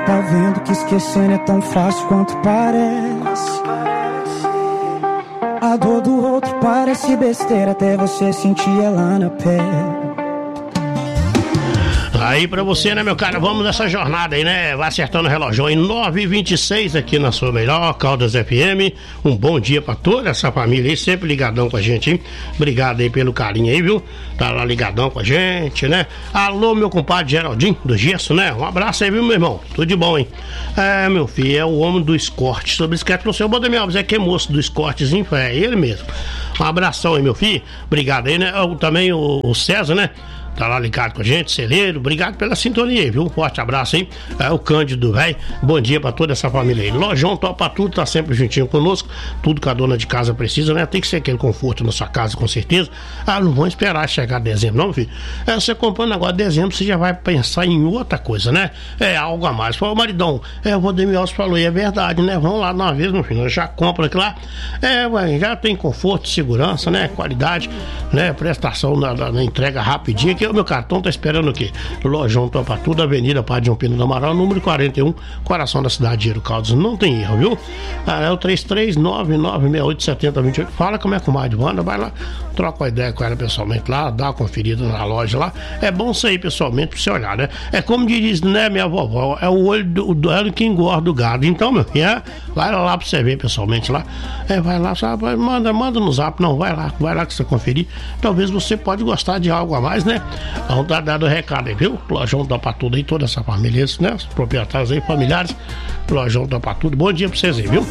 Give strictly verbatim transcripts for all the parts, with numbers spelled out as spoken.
Tá vendo que esquecer é tão fácil quanto parece. A dor do outro parece besteira até você sentir ela na pele. Aí pra você, né, meu cara, vamos nessa jornada aí, né, vai acertando o relógio em nove e vinte e seis aqui na sua melhor, Caldas F M, um bom dia pra toda essa família aí, sempre ligadão com a gente, hein, obrigado aí pelo carinho aí, viu, tá lá ligadão com a gente, né, alô meu compadre Geraldinho, do Gesso, né, um abraço aí, viu, meu irmão, tudo de bom, hein, é, meu filho, é o homem do escorte, sobre esquete pro seu Bodemir Alves, é que é moço do escortezinho, é ele mesmo, um abração aí, meu filho, obrigado aí, né, eu, também o, o César, né, tá lá ligado com a gente, Celeiro, obrigado pela sintonia aí, viu? Um forte abraço aí, é o Cândido, velho, bom dia pra toda essa família aí. Lojão Topa Tudo, tá sempre juntinho conosco, tudo que a dona de casa precisa, né? Tem que ser aquele conforto na sua casa, com certeza. Ah, não vão esperar chegar dezembro, não, filho. É, você comprando agora dezembro, você já vai pensar em outra coisa, né? É algo a mais. Fala, maridão, é, o Valdemir Alves falou, e é verdade, né? Vamos lá de uma vez, meu filho, já compra aqui lá, é, ué, já tem conforto, segurança, né? Qualidade, né? Prestação na, na, na entrega rapidinho aqui. O meu cartão tá esperando o quê? Lojão Topa Tudo, Avenida Padre João Pino do Amaral, número quarenta e um, coração da cidade de Giro Caldas. Não tem erro, viu? Ah, é o três três nove nove seis oito sete zero dois oito. Fala com a minha comadre Wanda, vai lá, troca uma ideia com ela pessoalmente lá, dá uma conferida na loja lá. É bom sair pessoalmente pra você olhar, né? É como diz, né, minha vovó, é o olho do, do olho que engorda o gado. Então, meu filho, é, vai lá pra você ver pessoalmente lá. É, vai lá, sabe, manda, manda no zap, não, vai lá, vai lá que você conferir. Talvez você pode gostar de algo a mais, né? Vamos dar dado o recado aí, viu? Lojão Topa Tudo aí, toda essa família, né? Os proprietários aí, familiares, Lojão Topa Tudo. Bom dia pra vocês aí, viu?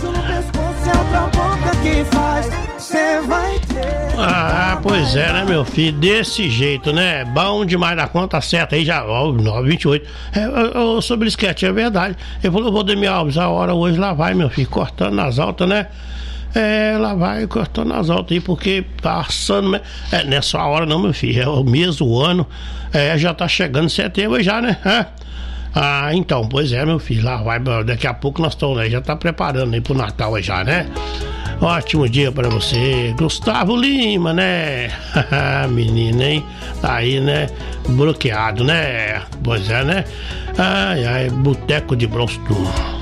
Ah, pois é, né, meu filho? Desse jeito, né? Bom demais da conta, certa aí já, ó, nove e vinte e oito. É, ó, sobre o esquete, é verdade. Ele falou, Valdemir Alves, a hora hoje lá vai, meu filho, cortando nas altas, né? É, lá vai cortando as altas aí, porque passando, né? É, nessa hora não, meu filho, é o mês, o ano, é, já tá chegando setembro já, né? É. Ah, então, pois é, meu filho, lá vai, daqui a pouco nós estamos, né? Já tá preparando aí pro Natal aí já, né? Ótimo dia pra você, Gustavo Lima, né? Menina, hein? Tá aí, né? Bloqueado, né? Pois é, né? Ai, ai, boteco de Brosturo.